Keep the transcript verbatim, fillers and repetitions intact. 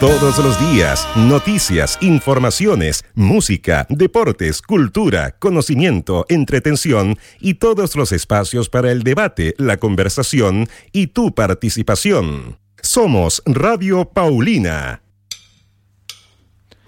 Todos los días, noticias, informaciones, música, deportes, cultura, conocimiento, entretención y todos los espacios para el debate, la conversación y tu participación. Somos Radio Paulina.